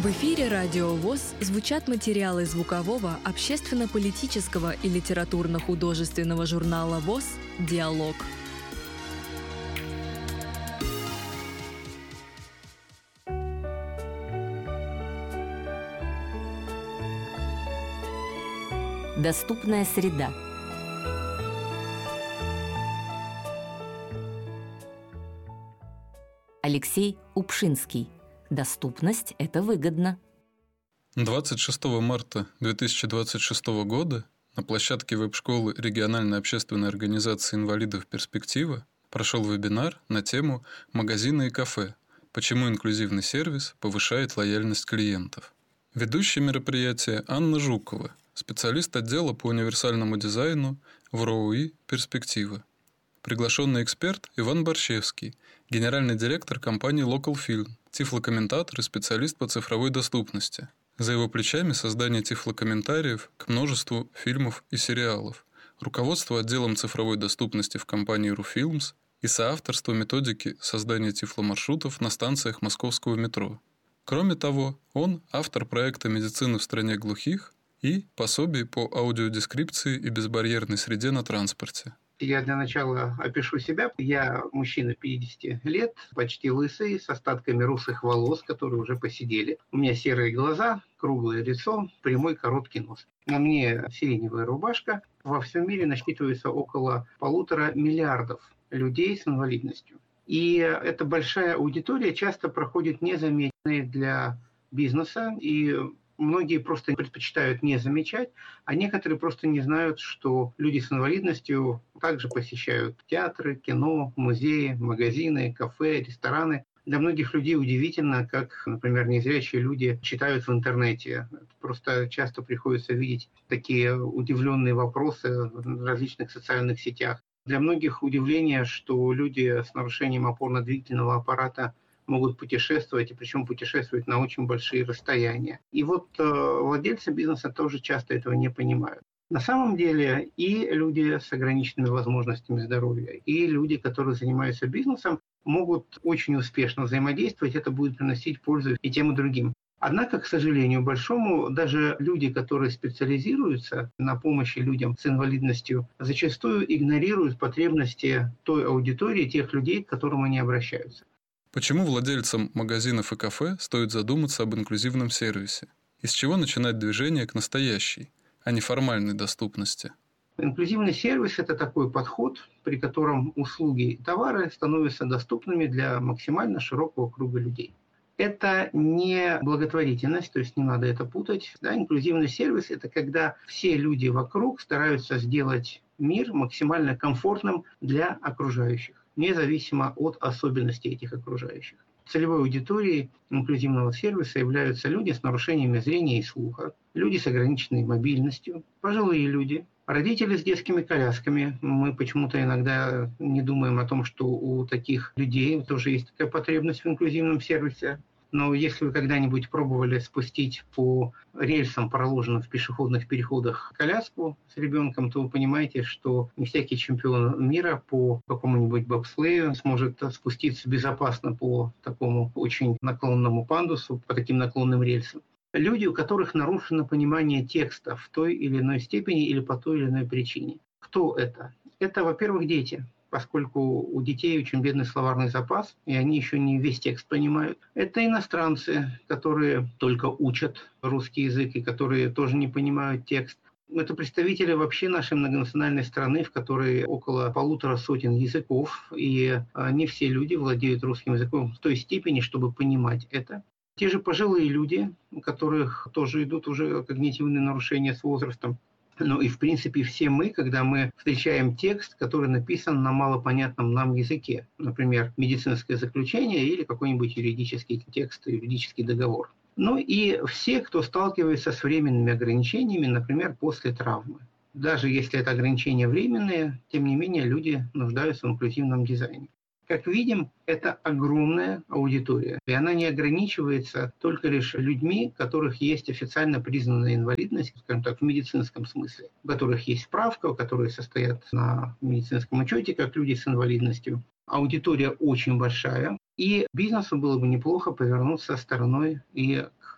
В эфире Радио ВОС звучат материалы звукового, общественно-политического и литературно-художественного журнала ВОС «Диалог». Доступная среда. Алексей Упшинский. Доступность – это выгодно. 26 марта 2026 года на площадке веб-школы региональной общественной организации инвалидов «Перспектива» прошел вебинар на тему «Магазины и кафе. Почему инклюзивный сервис повышает лояльность клиентов». Ведущая мероприятия Анна Жукова, специалист отдела по универсальному дизайну в РОУИ «Перспектива». Приглашенный эксперт Иван Борщевский, генеральный директор компании Local Film, тифлокомментатор и специалист по цифровой доступности. За его плечами создание тифлокомментариев к множеству фильмов и сериалов, руководство отделом цифровой доступности в компании РУФилмс и соавторство методики создания тифломаршрутов на станциях московского метро. Кроме того, он автор проекта «Медицина в стране глухих» и пособий по аудиодескрипции и безбарьерной среде на транспорте. Я для начала опишу себя. Я мужчина 50 лет, почти лысый, с остатками русых волос, которые уже поседели. У меня серые глаза, круглое лицо, прямой короткий нос. На мне сиреневая рубашка. Во всем мире насчитывается около 1,5 миллиарда людей с инвалидностью. И эта большая аудитория часто проходит незаметной для бизнеса, и многие просто предпочитают не замечать, а некоторые просто не знают, что люди с инвалидностью также посещают театры, кино, музеи, магазины, кафе, рестораны. Для многих людей удивительно, как, например, незрячие люди читают в интернете. Просто часто приходится видеть такие удивленные вопросы в различных социальных сетях. Для многих удивление, что люди с нарушением опорно-двигательного аппарата могут путешествовать, и причем путешествовать на очень большие расстояния. И вот владельцы бизнеса тоже часто этого не понимают. На самом деле и люди с ограниченными возможностями здоровья, и люди, которые занимаются бизнесом, могут очень успешно взаимодействовать, это будет приносить пользу и тем, и другим. Однако, к сожалению большому, даже люди, которые специализируются на помощи людям с инвалидностью, зачастую игнорируют потребности той аудитории, тех людей, к которым они обращаются. Почему владельцам магазинов и кафе стоит задуматься об инклюзивном сервисе? И с чего начинать движение к настоящей, а не формальной доступности? Инклюзивный сервис – это такой подход, при котором услуги и товары становятся доступными для максимально широкого круга людей. Это не благотворительность, то есть не надо это путать. Да, инклюзивный сервис – это когда все люди вокруг стараются сделать мир максимально комфортным для окружающих, независимо от особенностей этих окружающих. Целевой аудиторией инклюзивного сервиса являются люди с нарушениями зрения и слуха, люди с ограниченной мобильностью, пожилые люди, родители с детскими колясками. Мы почему-то иногда не думаем о том, что у таких людей тоже есть такая потребность в инклюзивном сервисе. Но если вы когда-нибудь пробовали спустить по рельсам, проложенным в пешеходных переходах, коляску с ребенком, то вы понимаете, что не всякий чемпион мира по какому-нибудь бобслею сможет спуститься безопасно по такому очень наклонному пандусу, по таким наклонным рельсам. Люди, у которых нарушено понимание текста в той или иной степени или по той или иной причине. Кто это? Это, во-первых, дети, поскольку у детей очень бедный словарный запас, и они еще не весь текст понимают. Это иностранцы, которые только учат русский язык и которые тоже не понимают текст. Это представители вообще нашей многонациональной страны, в которой около 150 языков, и не все люди владеют русским языком в той степени, чтобы понимать это. Те же пожилые люди, у которых тоже идут уже когнитивные нарушения с возрастом. Ну и, в принципе, все мы, когда мы встречаем текст, который написан на малопонятном нам языке, например, медицинское заключение или какой-нибудь юридический текст, юридический договор. Ну и все, кто сталкивается с временными ограничениями, например, после травмы. Даже если это ограничения временные, тем не менее люди нуждаются в инклюзивном дизайне. Как видим, это огромная аудитория, и она не ограничивается только лишь людьми, у которых есть официально признанная инвалидность, скажем так, в медицинском смысле, у которых есть справка, которые состоят на медицинском учете, как люди с инвалидностью. Аудитория очень большая, и бизнесу было бы неплохо повернуться стороной и к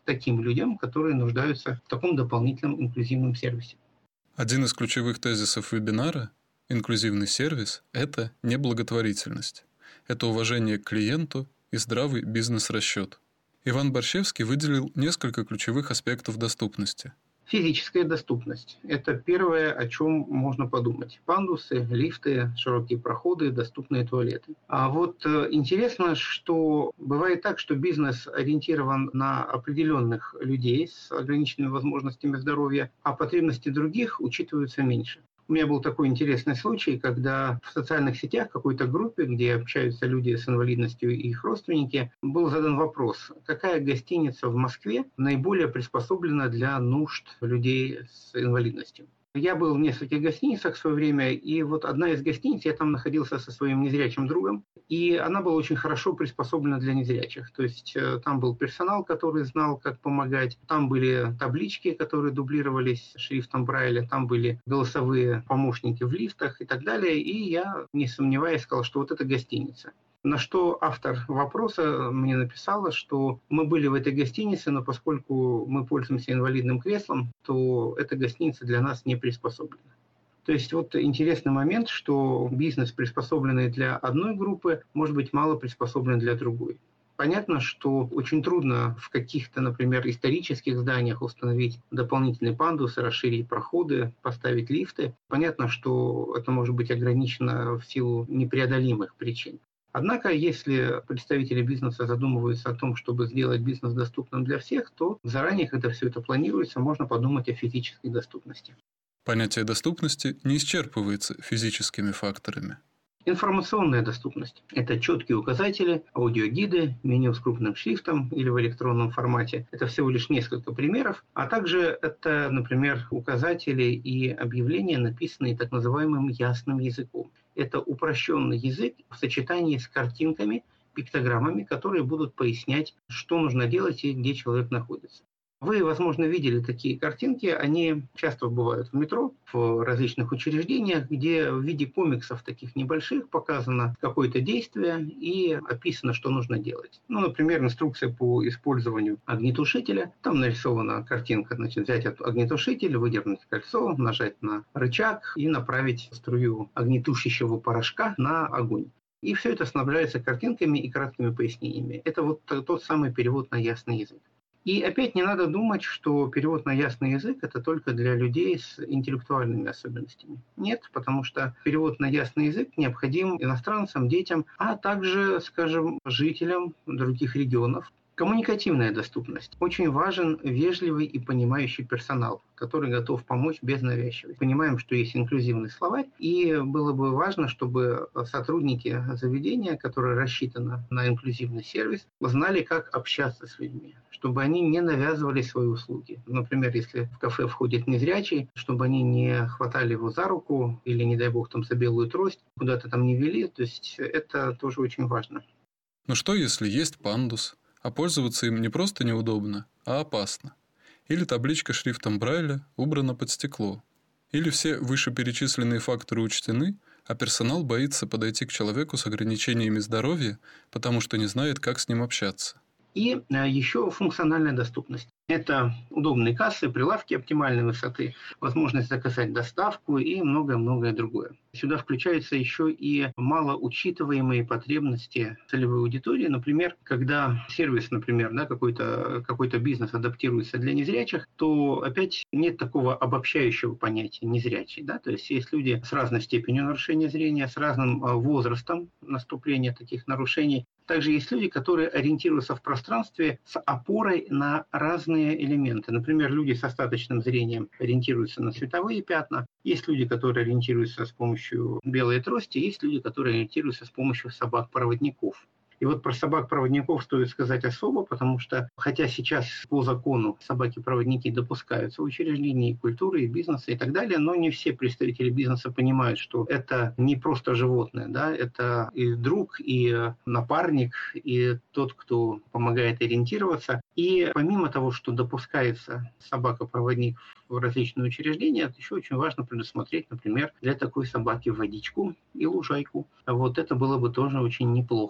таким людям, которые нуждаются в таком дополнительном инклюзивном сервисе. Один из ключевых тезисов вебинара – инклюзивный сервис – это не благотворительность. Это уважение к клиенту и здравый бизнес-расчет. Иван Борщевский выделил несколько ключевых аспектов доступности. Физическая доступность – это первое, о чем можно подумать. Пандусы, лифты, широкие проходы, доступные туалеты. А вот интересно, что бывает так, что бизнес ориентирован на определенных людей с ограниченными возможностями здоровья, а потребности других учитываются меньше. У меня был такой интересный случай, когда в социальных сетях какой-то группе, где общаются люди с инвалидностью и их родственники, был задан вопрос, какая гостиница в Москве наиболее приспособлена для нужд людей с инвалидностью. Я был в нескольких гостиницах в свое время, и вот одна из гостиниц, я там находился со своим незрячим другом, и она была очень хорошо приспособлена для незрячих. То есть там был персонал, который знал, как помогать, там были таблички, которые дублировались шрифтом Брайля, там были голосовые помощники в лифтах и так далее, и я, не сомневаясь, сказал, что вот это гостиница. На что автор вопроса мне написала, что мы были в этой гостинице, но поскольку мы пользуемся инвалидным креслом, то эта гостиница для нас не приспособлена. То есть вот интересный момент, что бизнес, приспособленный для одной группы, может быть мало приспособлен для другой. Понятно, что очень трудно в каких-то, например, исторических зданиях установить дополнительные пандусы, расширить проходы, поставить лифты. Понятно, что это может быть ограничено в силу непреодолимых причин. Однако, если представители бизнеса задумываются о том, чтобы сделать бизнес доступным для всех, то заранее, когда все это планируется, можно подумать о физической доступности. Понятие доступности не исчерпывается физическими факторами. Информационная доступность – это четкие указатели, аудиогиды, меню с крупным шрифтом или в электронном формате. Это всего лишь несколько примеров. А также это, например, указатели и объявления, написанные так называемым ясным языком. Это упрощенный язык в сочетании с картинками, пиктограммами, которые будут пояснять, что нужно делать и где человек находится. Вы, возможно, видели такие картинки, они часто бывают в метро, в различных учреждениях, где в виде комиксов таких небольших показано какое-то действие и описано, что нужно делать. Ну, например, инструкция по использованию огнетушителя. Там нарисована картинка, значит, взять огнетушитель, выдернуть кольцо, нажать на рычаг и направить струю огнетушащего порошка на огонь. И все это снабжается картинками и краткими пояснениями. Это вот тот самый перевод на ясный язык. И опять не надо думать, что перевод на ясный язык – это только для людей с интеллектуальными особенностями. Нет, потому что перевод на ясный язык необходим иностранцам, детям, а также, скажем, жителям других регионов. Коммуникативная доступность. Очень важен вежливый и понимающий персонал, который готов помочь без навязчивости. Понимаем, что есть инклюзивный словарь, и было бы важно, чтобы сотрудники заведения, которое рассчитано на инклюзивный сервис, знали, как общаться с людьми, чтобы они не навязывали свои услуги. Например, если в кафе входит незрячий, чтобы они не хватали его за руку или, не дай бог, там за белую трость, куда-то там не вели. То есть это тоже очень важно. Но что, если есть пандус, а пользоваться им не просто неудобно, а опасно? Или табличка шрифтом Брайля убрана под стекло? Или все вышеперечисленные факторы учтены, а персонал боится подойти к человеку с ограничениями здоровья, потому что не знает, как с ним общаться? И еще функциональная доступность. Это удобные кассы, прилавки оптимальной высоты, возможность заказать доставку и многое-многое другое. Сюда включаются еще и малоучитываемые потребности целевой аудитории. Например, когда сервис, например, какой-то бизнес адаптируется для незрячих, то опять нет такого обобщающего понятия незрячий. Да? То есть есть люди с разной степенью нарушения зрения, с разным возрастом наступления таких нарушений. Также есть люди, которые ориентируются в пространстве с опорой на разные элементы. Например, люди с остаточным зрением ориентируются на световые пятна. Есть люди, которые ориентируются с помощью белой трости. Есть люди, которые ориентируются с помощью собак-проводников. И вот про собак-проводников стоит сказать особо, потому что, хотя сейчас по закону собаки-проводники допускаются в учреждении культуры, и бизнеса и так далее, но не все представители бизнеса понимают, что это не просто животное, да, это и друг, и напарник, и тот, кто помогает ориентироваться. И помимо того, что допускается собака-проводник в различные учреждения, еще очень важно предусмотреть, например, для такой собаки водичку и лужайку. Вот это было бы тоже очень неплохо.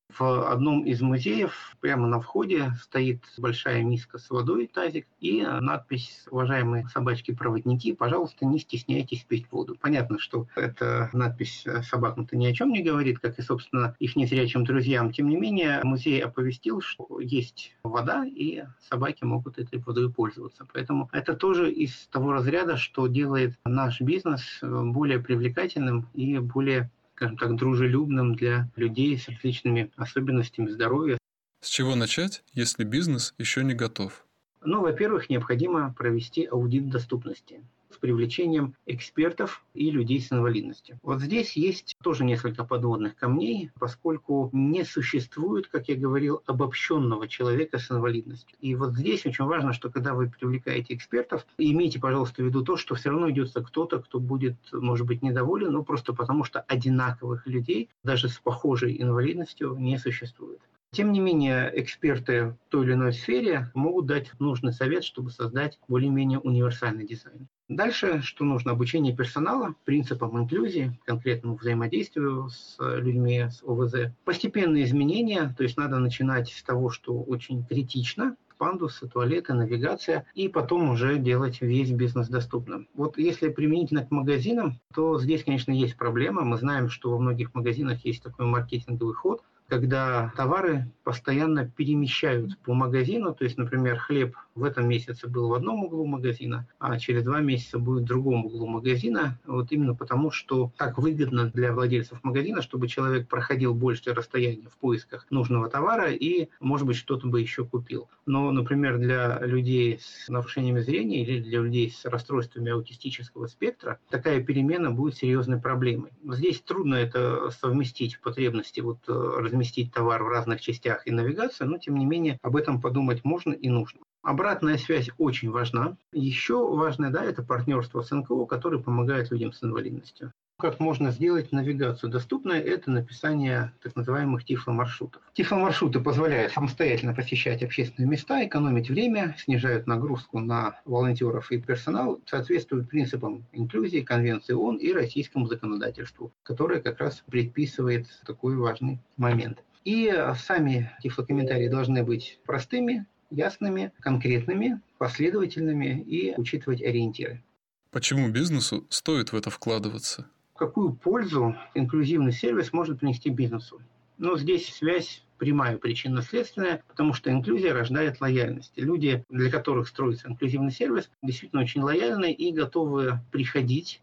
В одном из музеев прямо на входе стоит большая миска с водой, тазик, и надпись «Уважаемые собачки-проводники, пожалуйста, не стесняйтесь пить воду». Понятно, что эта надпись собакам-то ни о чем не говорит, как и, собственно, их незрячим друзьям. Тем не менее, музей оповестил, что есть вода, и собаки могут этой водой пользоваться. Поэтому это тоже из того разряда, что делает наш бизнес более привлекательным и более, скажем так, дружелюбным для людей с различными особенностями здоровья. С чего начать, если бизнес еще не готов? Ну, во-первых, необходимо провести аудит доступности с привлечением экспертов и людей с инвалидностью. Вот здесь есть тоже несколько подводных камней, поскольку не существует, как я говорил, обобщенного человека с инвалидностью. И вот здесь очень важно, что когда вы привлекаете экспертов, имейте, пожалуйста, в виду то, что все равно идется кто-то, кто будет, может быть, недоволен, но просто потому, что одинаковых людей, даже с похожей инвалидностью, не существует. Тем не менее, эксперты в той или иной сфере могут дать нужный совет, чтобы создать более-менее универсальный дизайн. Дальше, что нужно? Обучение персонала принципам инклюзии, конкретному взаимодействию с людьми с ОВЗ. Постепенные изменения, то есть надо начинать с того, что очень критично, пандусы, туалеты, навигация, и потом уже делать весь бизнес доступным. Вот если применительно к магазинам, то здесь, конечно, есть проблема. Мы знаем, что во многих магазинах есть такой маркетинговый ход, когда товары постоянно перемещают по магазину, то есть, например, хлеб в этом месяце был в одном углу магазина, а через 2 месяца будет в другом углу магазина, вот именно потому, что так выгодно для владельцев магазина, чтобы человек проходил большее расстояние в поисках нужного товара и, может быть, что-то бы еще купил. Но, например, для людей с нарушениями зрения или для людей с расстройствами аутистического спектра такая перемена будет серьезной проблемой. Здесь трудно это совместить, потребности разместить товар в разных частях и навигацию, но, тем не менее, об этом подумать можно и нужно. Обратная связь очень важна. Еще важное, это партнерство с НКО, которые помогают людям с инвалидностью. Как можно сделать навигацию доступной, это написание так называемых тифломаршрутов. Тифломаршруты позволяют самостоятельно посещать общественные места, экономить время, снижают нагрузку на волонтеров и персонал, соответствуют принципам инклюзии, Конвенции ООН и российскому законодательству, которое как раз предписывает такой важный момент. И сами тифлокомментарии должны быть простыми, ясными, конкретными, последовательными и учитывать ориентиры. Почему бизнесу стоит в это вкладываться? Какую пользу инклюзивный сервис может принести бизнесу? Здесь связь прямая, причинно-следственная, потому что инклюзия рождает лояльность. Люди, для которых строится инклюзивный сервис, действительно очень лояльны и готовы приходить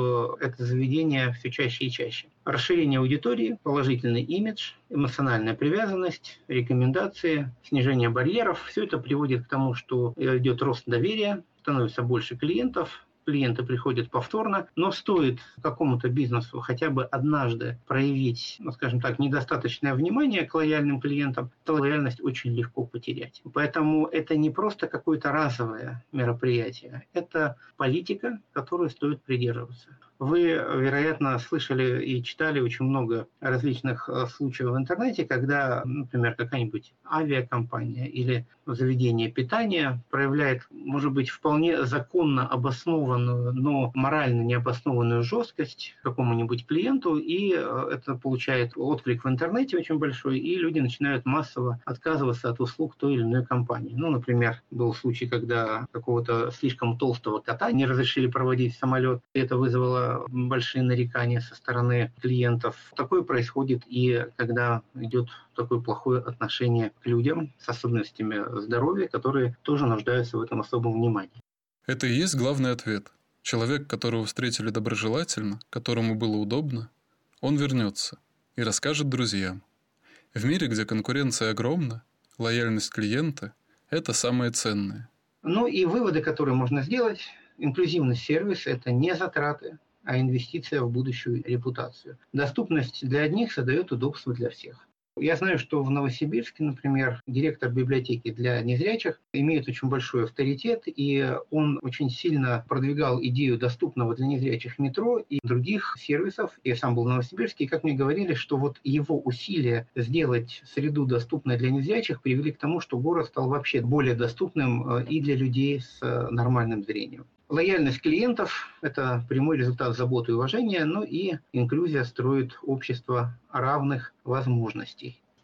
в это заведение все чаще и чаще. Расширение аудитории, положительный имидж, эмоциональная привязанность, рекомендации, снижение барьеров – все это приводит к тому, что идет рост доверия, становится больше клиентов, клиенты приходят повторно, но стоит какому-то бизнесу хотя бы однажды проявить, скажем так, недостаточное внимание к лояльным клиентам, то лояльность очень легко потерять. Поэтому это не просто какое-то разовое мероприятие, это политика, которой стоит придерживаться. Вы, вероятно, слышали и читали очень много различных случаев в интернете, когда, например, какая-нибудь авиакомпания или заведение питания проявляет, может быть, вполне законно обоснованную, но морально необоснованную жесткость к какому-нибудь клиенту, и это получает отклик в интернете очень большой, и люди начинают массово отказываться от услуг той или иной компании. Например, был случай, когда какого-то слишком толстого кота не разрешили проводить в самолет, и это вызвало большие нарекания со стороны клиентов. Такое происходит и когда идет такое плохое отношение к людям с особенностями здоровья, которые тоже нуждаются в этом особом внимании. Это и есть главный ответ. Человек, которого встретили доброжелательно, которому было удобно, он вернется и расскажет друзьям. В мире, где конкуренция огромна, лояльность клиента – это самое ценное. И выводы, которые можно сделать. Инклюзивный сервис – это не затраты, а инвестиция в будущую репутацию. Доступность для одних создает удобство для всех. Я знаю, что в Новосибирске, например, директор библиотеки для незрячих имеет очень большой авторитет, и он очень сильно продвигал идею доступного для незрячих метро и других сервисов. Я сам был в Новосибирске, и как мне говорили, что его усилия сделать среду доступной для незрячих привели к тому, что город стал вообще более доступным и для людей с нормальным зрением. Лояльность клиентов – это прямой результат заботы и уважения, и инклюзия строит общество равных возможностей.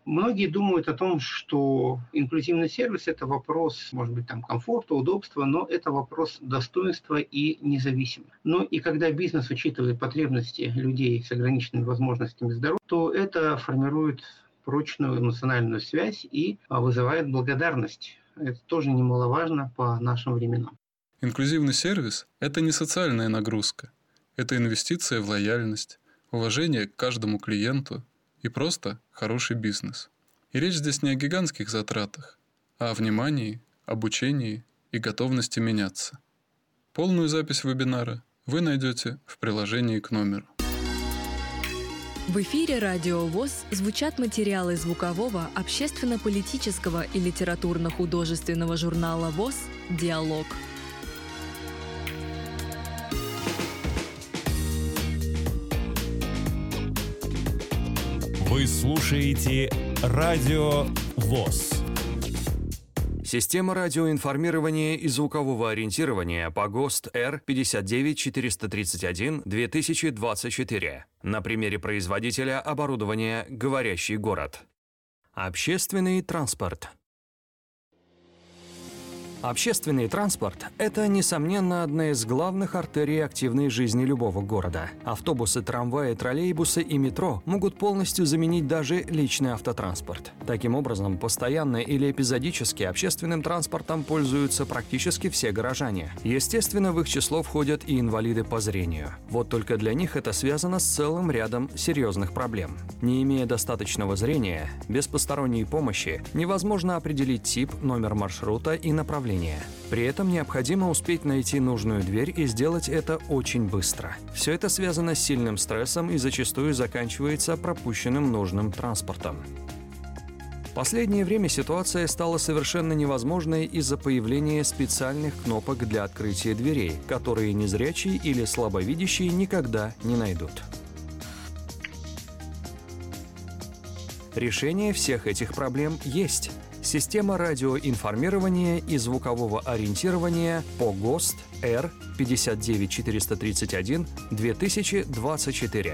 Многие думают о том, что инклюзивный сервис – это вопрос, может быть, комфорта, удобства, но это вопрос достоинства и независимости. Но и когда бизнес учитывает потребности людей с ограниченными возможностями здоровья, то это формирует прочную эмоциональную связь и вызывает благодарность. Это тоже немаловажно по нашим временам. Инклюзивный сервис – это не социальная нагрузка. Это инвестиция в лояльность, уважение к каждому клиенту и просто хороший бизнес. И речь здесь не о гигантских затратах, а о внимании, обучении и готовности меняться. Полную запись вебинара вы найдете в приложении к номеру. В эфире Радио ВОС звучат материалы звукового, общественно-политического и литературно-художественного журнала ВОС «Диалог». Вы слушаете Радио ВОС. Система радиоинформирования и звукового ориентирования по ГОСТ R59431-2024 на примере производителя оборудования «Говорящий город». Общественный транспорт. Общественный транспорт – это, несомненно, одна из главных артерий активной жизни любого города. Автобусы, трамваи, троллейбусы и метро могут полностью заменить даже личный автотранспорт. Таким образом, постоянно или эпизодически общественным транспортом пользуются практически все горожане. Естественно, в их число входят и инвалиды по зрению. Вот только для них это связано с целым рядом серьезных проблем. Не имея достаточного зрения, без посторонней помощи невозможно определить тип, номер маршрута и направление. При этом необходимо успеть найти нужную дверь и сделать это очень быстро. Все это связано с сильным стрессом и зачастую заканчивается пропущенным нужным транспортом. В последнее время ситуация стала совершенно невозможной из-за появления специальных кнопок для открытия дверей, которые незрячие или слабовидящие никогда не найдут. Решение всех этих проблем есть. Система радиоинформирования и звукового ориентирования по ГОСТ R59431-2024.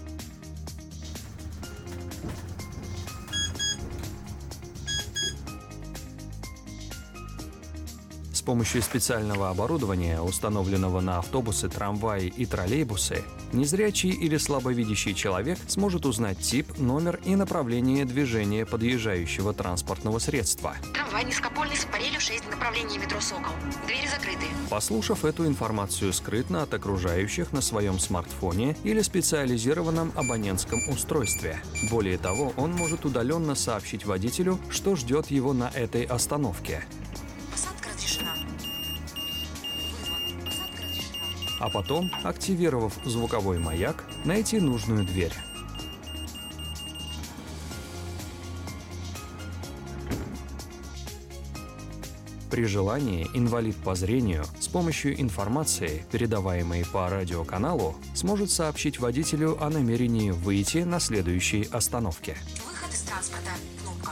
С помощью специального оборудования, установленного на автобусы, трамваи и троллейбусы, незрячий или слабовидящий человек сможет узнать тип, номер и направление движения подъезжающего транспортного средства. Трамвай низкопольный по релю 6 в направлении метро «Сокол». Двери закрыты. Послушав эту информацию скрытно от окружающих на своем смартфоне или специализированном абонентском устройстве. Более того, он может удаленно сообщить водителю, что ждет его на этой остановке. Посадка разрешена. А потом, активировав звуковой маяк, найти нужную дверь. При желании инвалид по зрению с помощью информации, передаваемой по радиоканалу, сможет сообщить водителю о намерении выйти на следующей остановке. Выход из транспорта. Кнопка.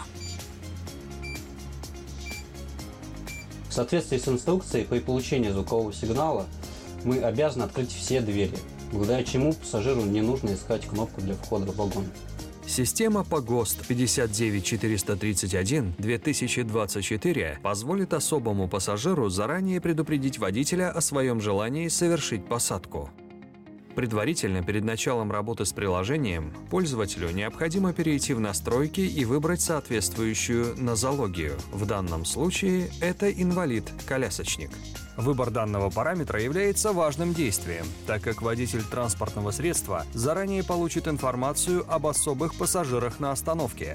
В соответствии с инструкцией, при получении звукового сигнала мы обязаны открыть все двери, благодаря чему пассажиру не нужно искать кнопку для входа в вагон. Система по ГОСТ 59431-2024 позволит особому пассажиру заранее предупредить водителя о своем желании совершить посадку. Предварительно, перед началом работы с приложением, пользователю необходимо перейти в настройки и выбрать соответствующую нозологию. В данном случае это инвалид-колясочник. Выбор данного параметра является важным действием, так как водитель транспортного средства заранее получит информацию об особых пассажирах на остановке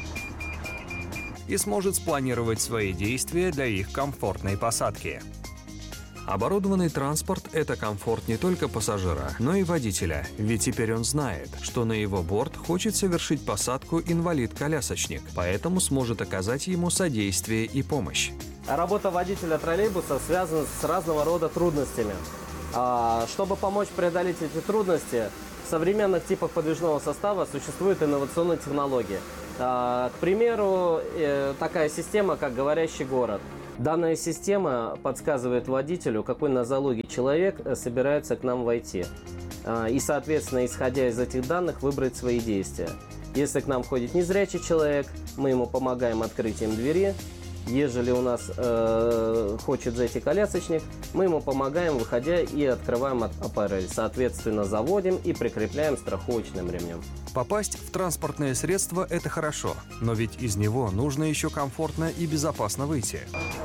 и сможет спланировать свои действия для их комфортной посадки. Оборудованный транспорт – это комфорт не только пассажира, но и водителя, ведь теперь он знает, что на его борт хочет совершить посадку инвалид-колясочник, поэтому сможет оказать ему содействие и помощь. Работа водителя троллейбуса связана с разного рода трудностями. Чтобы помочь преодолеть эти трудности, в современных типах подвижного состава существуют инновационные технологии. К примеру, такая система, как «Говорящий город». Данная система подсказывает водителю, какой нозологии человек собирается к нам войти. И, соответственно, исходя из этих данных, выбрать свои действия. Если к нам входит незрячий человек, мы ему помогаем открытием двери. Ежели у нас хочет зайти колясочник, мы ему помогаем, выходя, и открываем аппарель. Соответственно, заводим и прикрепляем страховочным ремнем. Попасть в транспортное средство – это хорошо, но ведь из него нужно еще комфортно и безопасно выйти.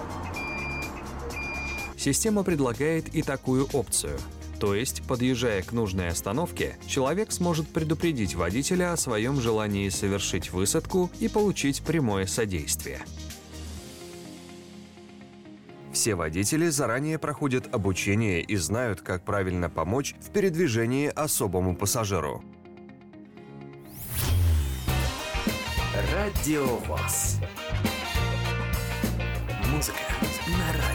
Система предлагает и такую опцию. То есть, подъезжая к нужной остановке, человек сможет предупредить водителя о своем желании совершить высадку и получить прямое содействие. Все водители заранее проходят обучение и знают, как правильно помочь в передвижении особому пассажиру. Радио ВОС. Музыка на радио.